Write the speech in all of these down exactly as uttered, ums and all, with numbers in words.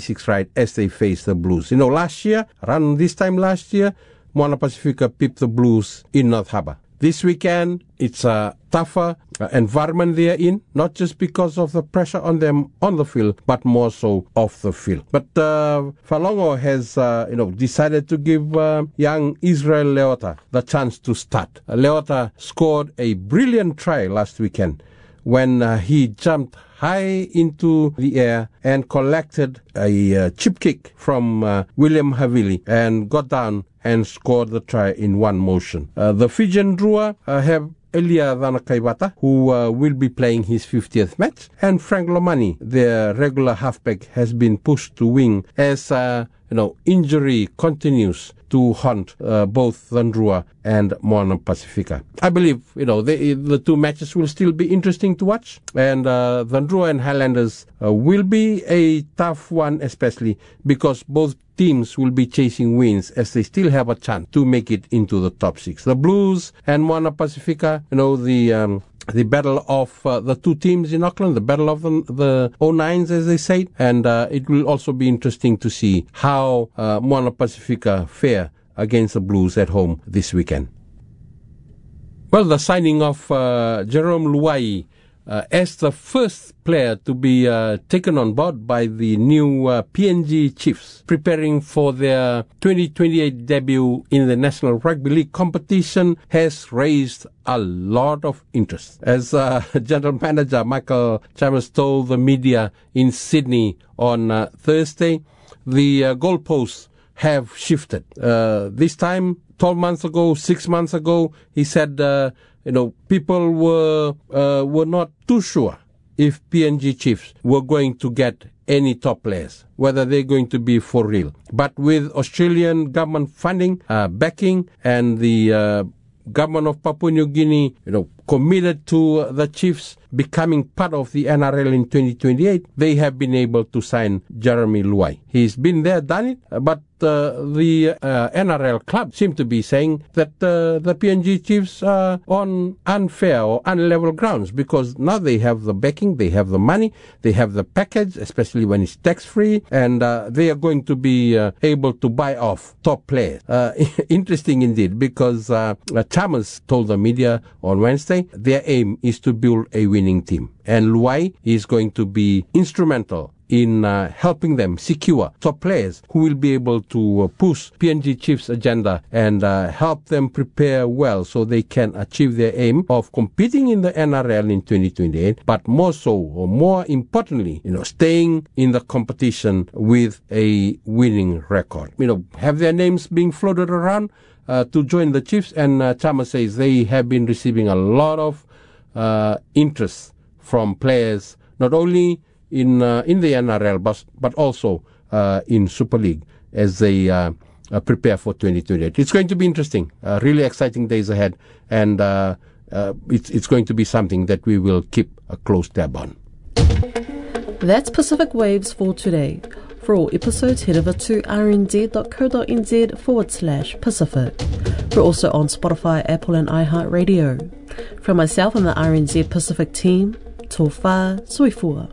six ride as they face the Blues. You know, last year, around this time last year, Moana Pacifica pipped the Blues in North Harbour. This weekend, it's a tougher uh, environment they're in, not just because of the pressure on them on the field, but more so off the field. But uh, Falongo has, uh, you know, decided to give uh, young Israel Leota the chance to start. Uh, Leota scored a brilliant try last weekend when uh, he jumped high into the air and collected a uh, chip kick from uh, William Havili and got down and scored the try in one motion. Uh, the Fijian Drua uh, have Elia Vanakaibata, who uh, will be playing his fiftieth match, and Frank Lomani, their regular halfback, has been pushed to wing as uh, you know injury continues to haunt uh, both the Drua and Moana Pacifica. I believe you know the, the two matches will still be interesting to watch, and uh, the Drua and Highlanders uh, will be a tough one, especially because both teams will be chasing wins as they still have a chance to make it into the top six. The Blues and Moana Pacifica, you know, the um, the battle of uh, the two teams in Auckland, the battle of the, the oh nines, as they say, and uh, it will also be interesting to see how uh, Moana Pacifica fare against the Blues at home this weekend. Well, the signing of uh, Jerome Luai Uh, as the first player to be uh, taken on board by the new uh, P N G Chiefs, preparing for their twenty twenty-eight debut in the National Rugby League competition, has raised a lot of interest. As uh, General Manager Michael Chalmers told the media in Sydney on uh, Thursday, the uh, goalposts have shifted. Uh, this time, twelve months ago, six months ago, he said, uh, you know, people were uh, were not too sure if P N G Chiefs were going to get any top players, whether they're going to be for real. But with Australian government funding, uh, backing, and the uh, government of Papua New Guinea, you know, committed to uh, the Chiefs becoming part of the N R L in twenty twenty-eight, they have been able to sign Jeremy Luai. He's been there, done it, but uh, the uh, N R L club seem to be saying that uh, the P N G Chiefs are on unfair or unlevel grounds, because now they have the backing, they have the money, they have the package, especially when it's tax-free, and uh, they are going to be uh, able to buy off top players. Uh, interesting indeed, because uh, Chalmers told the media on Wednesday their aim is to build a winning team, and Luai is going to be instrumental in uh, helping them secure top players who will be able to uh, push P N G Chiefs' agenda and uh, help them prepare well so they can achieve their aim of competing in the N R L in twenty twenty-eight, but more so, or more importantly, you know, staying in the competition with a winning record. You know, have their names being floated around uh, to join the Chiefs, and uh, Chalmers says they have been receiving a lot of uh, interest from players, not only in uh, in the N R L, but, but also uh, in Super League as they uh, uh, prepare for twenty twenty-eight. It's going to be interesting, uh, really exciting days ahead, and uh, uh, it's, it's going to be something that we will keep a close tab on. That's Pacific Waves for today. For all episodes, head over to rnz.co.nz forward slash Pacific. We're also on Spotify, Apple and iHeartRadio. From myself and the R N Z Pacific team, tō whā soifua.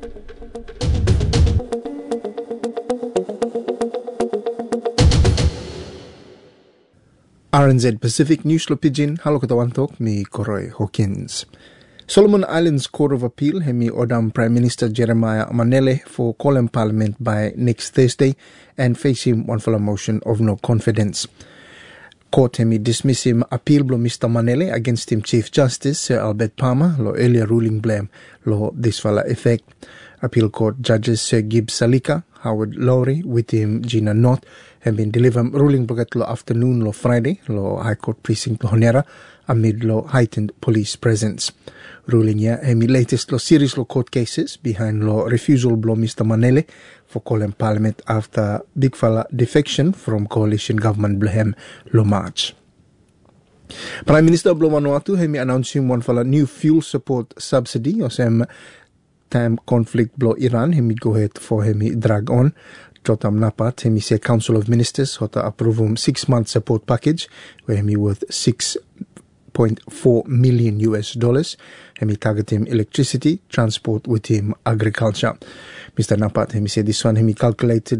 R N Z Pacific News lo Pidgin, halo katawantok mi Koroi Hawkins. Solomon Islands Court of Appeal hemi Odam Prime Minister Jeremiah Manele for call in Parliament by next Thursday and face him one for a motion of no confidence. Court hemi dismiss him appeal blo Mister Manele against him Chief Justice Sir Albert Palmer lo earlier ruling blame lo this fala effect. Appeal Court judges Sir Gibbs Salika, Howard Lowry with him Gina North have been delivered ruling bagat lo afternoon lo Friday lo High Court precinct lo Honera amid lo heightened police presence. Ruling ya hemi latest lo series lo court cases behind lo refusal blo Mister Manele for calling Parliament after big fella defection from coalition government blehem lo March. Prime Minister blo Vanuatu hemi announcing one fella new fuel support subsidy o sem time conflict blo Iran hemi go ahead for hemi drag on. Jotam Napat hemi say Council of Ministers hota approve six month support package where hemi worth six point four million U S dollars. Hemi target him electricity, transport with him agriculture. Mister Napat hemi say this one hemi calculated